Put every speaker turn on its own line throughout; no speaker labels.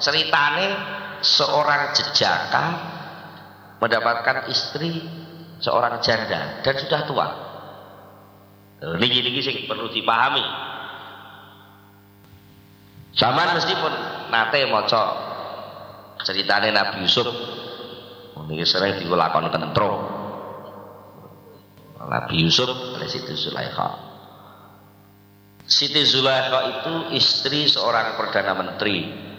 ceritane seorang jejaka mendapatkan istri seorang janda dan sudah tua. Niki sing perlu dipahami. Zaman meskipun nate maca ceritane Nabi Yusuf, niki sering dilakoni kentro. Nabi Yusuf oleh Siti Zulaikha. Siti Zulaikha itu istri seorang perdana menteri.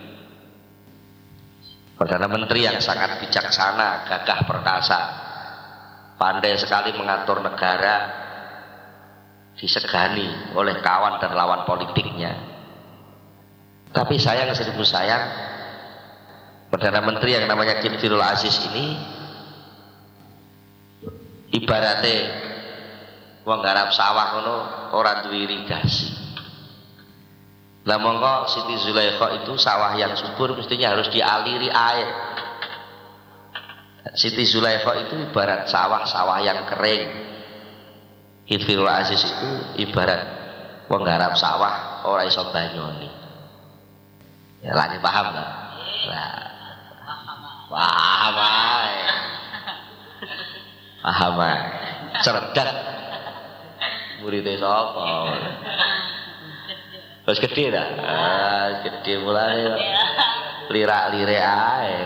Perdana menteri yang sangat bijaksana, gagah perkasa, pandai sekali mengatur negara, disegani oleh kawan dan lawan politiknya. Tapi sayang seribu sayang, perdana menteri yang namanya Firul Aziz ini ibaratnya wong garap sawah ngono ora duwe irigasi. Lah monggo Siti Zulaikha itu sawah yang subur mestinya harus dialiri air. Siti Zulaikha itu ibarat sawah-sawah yang kering. Firul Aziz itu ibarat wong garap sawah ora iso banyoni. Ya lagi paham enggak? Lah. Paham ae. Paham ae. Cerdas. Muridnya sapa? Terus gede dah. Gede mulai lirak-lirik ae.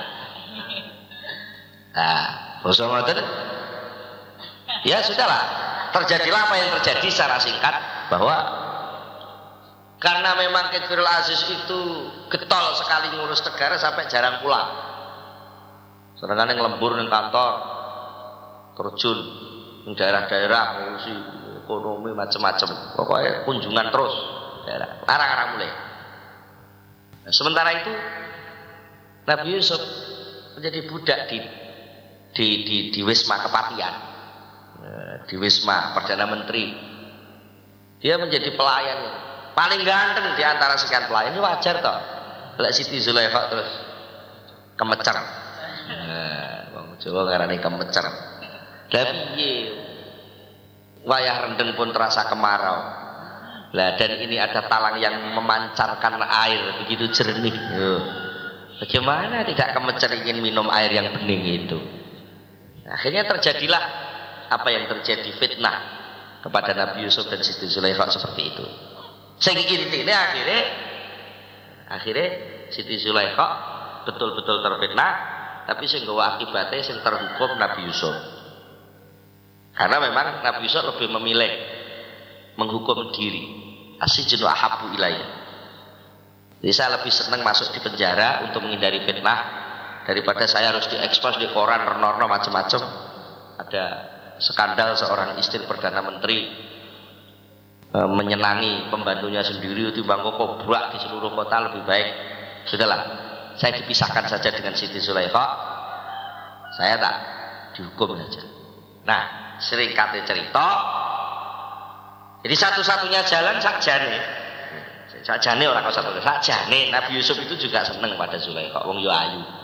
Nah, basa ngoten. Ya sudahlah. Terjadilah apa yang terjadi secara singkat bahwa karena memang Firul Aziz itu getol sekali ngurus negara sampai jarang pulang. Sedangkan yang lembur ning kantor terjun di daerah-daerah ngurusi ekonomi macam-macam, pokoknya kunjungan terus daerah arang-arang mulai. Nah, sementara itu Nabi Yusuf menjadi budak di Wisma Kepatihan, di Wisma Perdana Menteri. Dia menjadi pelayan paling ganteng di antara sekian pelayan. Ini wajar toh. Lek Siti Zulaikha terus kemecer. Wong Jawa ngarani kemecer. Lah piye? Wayah rendeng pun terasa kemarau. Lah dan ini ada talang yang memancarkan air begitu jernih. Bagaimana tidak kemecer ingin minum air yang bening itu? Akhirnya terjadilah apa yang terjadi, fitnah kepada Nabi Yusuf dan Siti Zulaikha seperti itu. Sing intine akhirnya Siti Zulaikha betul-betul terfitnah, tapi sing nggawa akibatnya sing terhukum Nabi Yusuf. Karena memang Nabi Yusuf lebih memilih menghukum diri. Asijnu ahabbu ilayya. Jadi saya lebih senang masuk di penjara untuk menghindari fitnah daripada saya harus diekspos di koran renorno macam-macam. Ada skandal seorang istri perdana menteri menyenangi pembantunya sendiri timbang kobrak di seluruh kota. Lebih baik sudahlah saya dipisahkan saja dengan Siti Zulaikha, saya tak dihukum saja. Nah, seringkatnya cerita, jadi satu-satunya jalan sakjane orang kau satu sakjane Nabi Yusuf itu juga seneng pada Zulaikha, wong yo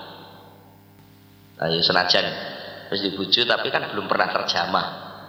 ayu senajan terus dibujuk tapi kan belum pernah terjamah.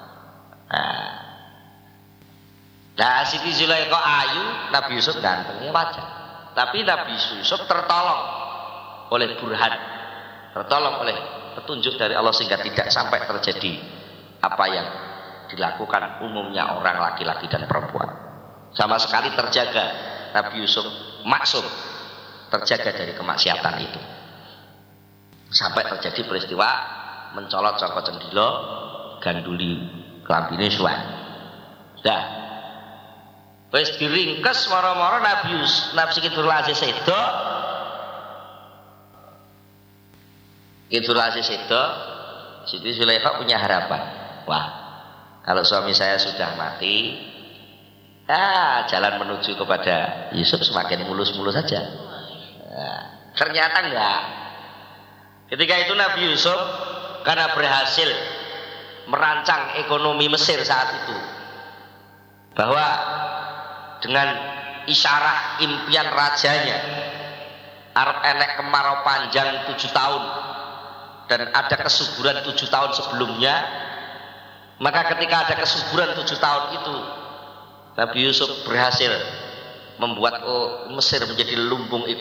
Nah Siti Zulaikha ayu, Nabi Yusuf ganteng, ya wajar. Tapi Nabi Yusuf tertolong oleh burhan, tertolong oleh petunjuk dari Allah sehingga tidak sampai terjadi apa yang dilakukan umumnya orang laki-laki dan perempuan. Sama sekali terjaga, Nabi Yusuf maksum, terjaga dari kemaksiatan itu. Sampai terjadi peristiwa mencolot saka cendhila ganduli klambine suwan. Dah. Wis diringkes mara-mara Nabi Firul Aziz itu. Firul Aziz itu Siti Zulaikha punya harapan. Wah, kalau suami saya sudah mati, jalan menuju kepada Yusuf semakin mulus-mulus saja. Ternyata enggak. Ketika itu Nabi Yusuf karena berhasil merancang ekonomi Mesir saat itu, bahwa dengan isyarah impian rajanya arep enek kemarau panjang 7 tahun dan ada kesuburan 7 tahun sebelumnya, maka ketika ada kesuburan 7 tahun itu Nabi Yusuf berhasil membuat Mesir menjadi lumbung